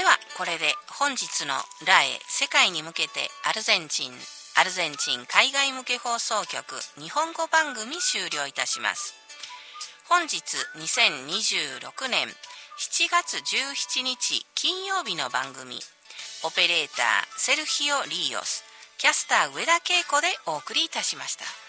ではこれで本日のラエ世界に向けてアルゼンチン海外向け放送局日本語番組終了いたします。本日2026年7月17日金曜日の番組、オペレーターセルヒオ・リーヨス、キャスター上田恵子でお送りいたしました。